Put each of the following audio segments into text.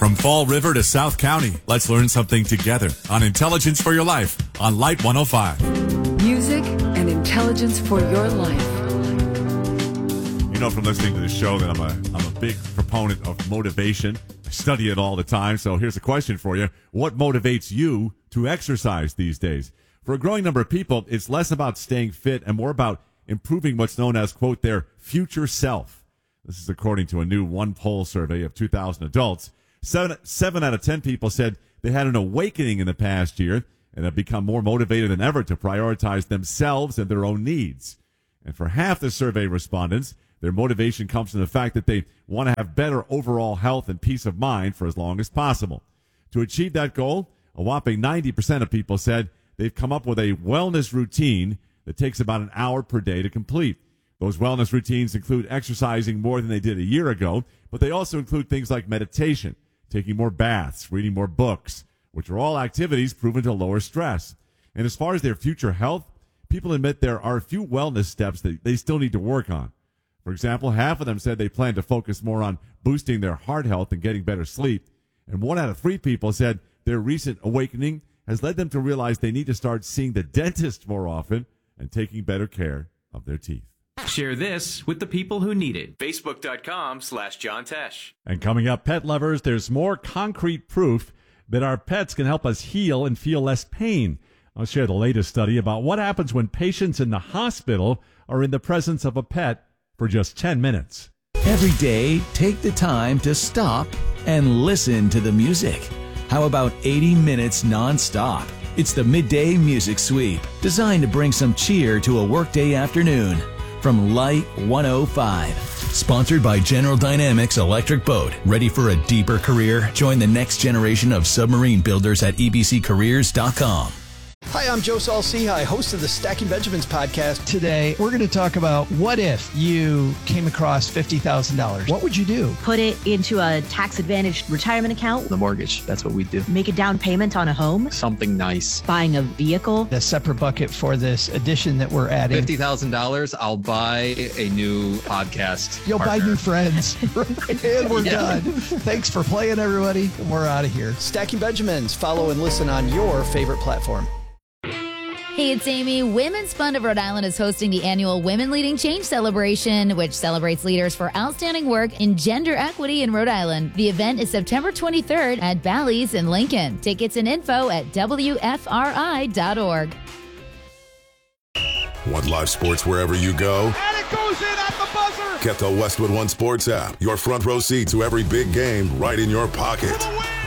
From Fall River to South County, let's learn something together on Intelligence for Your Life on Light 105. Music and intelligence for your life. You know from listening to the show that I'm a big proponent of motivation. I study it all the time. So here's a question for you. What motivates you to exercise these days? For a growing number of people, it's less about staying fit and more about improving what's known as, quote, their future self. This is according to a new OnePoll survey of 2,000 adults. Seven out of 10 people said they had an awakening in the past year and have become more motivated than ever to prioritize themselves and their own needs. And for half the survey respondents, their motivation comes from the fact that they want to have better overall health and peace of mind for as long as possible. To achieve that goal, a whopping 90% of people said they've come up with a wellness routine that takes about an hour per day to complete. Those wellness routines include exercising more than they did a year ago, but they also include things like meditation, taking more baths, reading more books, which are all activities proven to lower stress. And as far as their future health, people admit there are a few wellness steps that they still need to work on. For example, half of them said they plan to focus more on boosting their heart health and getting better sleep. And 1 out of 3 people said their recent awakening has led them to realize they need to start seeing the dentist more often and taking better care of their teeth. Share this with the people who need it. Facebook.com/John Tesh. And coming up, pet lovers, there's more concrete proof that our pets can help us heal and feel less pain. I'll share the latest study about what happens when patients in the hospital are in the presence of a pet for just 10 minutes. Every day, take the time to stop and listen to the music. How about 80 minutes nonstop? It's the Midday Music Sweep, designed to bring some cheer to a workday afternoon. From Light 105. Sponsored by General Dynamics Electric Boat. Ready for a deeper career? Join the next generation of submarine builders at ebccareers.com. Hi, I'm Joe Saul-Sehy, host of the Stacking Benjamins podcast. Today, we're going to talk about what if you came across $50,000? What would you do? Put it into a tax-advantaged retirement account. The mortgage, that's what we do. Make a down payment on a home. Something nice. Buying a vehicle. A separate bucket for this addition that we're adding. $50,000, I'll buy a new podcast. You'll partner. buy new friends. And we're done. Thanks for playing, everybody. And we're out of here. Stacking Benjamins. Follow and listen on your favorite platform. Hey, it's Amy. Women's Fund of Rhode Island is hosting the annual Women Leading Change Celebration, which celebrates leaders for outstanding work in gender equity in Rhode Island. The event is September 23rd at Bally's in Lincoln. Tickets and info at WFRI.org. Want live sports wherever you go? And it goes in at the buzzer! Get the Westwood One Sports app. Your front row seat to every big game right in your pocket.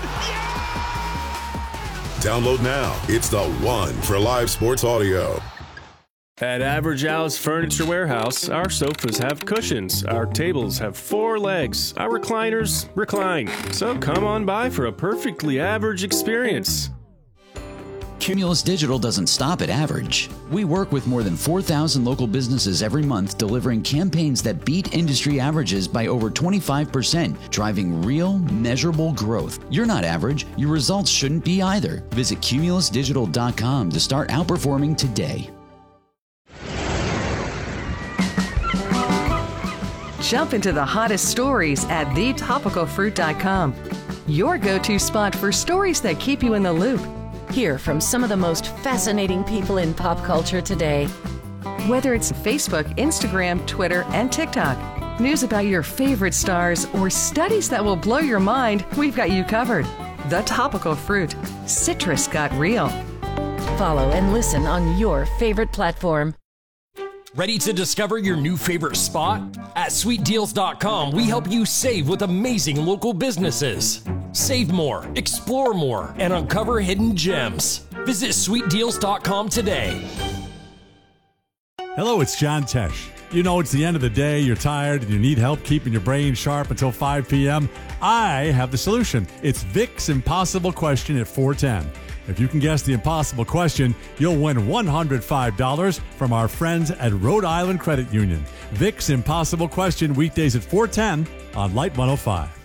Download now. It's the one for live sports audio. At Average Al's Furniture Warehouse, our sofas have cushions, our tables have 4 legs, our recliners recline. So come on by for a perfectly average experience. Cumulus Digital doesn't stop at average. We work with more than 4,000 local businesses every month, delivering campaigns that beat industry averages by over 25%, driving real, measurable growth. You're not average. Your results shouldn't be either. Visit cumulusdigital.com to start outperforming today. Jump into the hottest stories at thetopicalfruit.com. Your go-to spot for stories that keep you in the loop. Hear from some of the most fascinating people in pop culture today. Whether it's Facebook, Instagram, Twitter, and TikTok, news about your favorite stars, or studies that will blow your mind, we've got you covered. The Topical Fruit. Citrus got real. Follow and listen on your favorite platform. Ready to discover your new favorite spot? At sweetdeals.com, we help you save with amazing local businesses. Save more, explore more, and uncover hidden gems. Visit sweetdeals.com today. Hello, it's John Tesh. You know, it's the end of the day, you're tired, and you need help keeping your brain sharp until 5 p.m. I have the solution. It's Vic's Impossible Question at 410. If you can guess the impossible question, you'll win $105 from our friends at Rhode Island Credit Union. Vic's Impossible Question, weekdays at 410 on Light 105.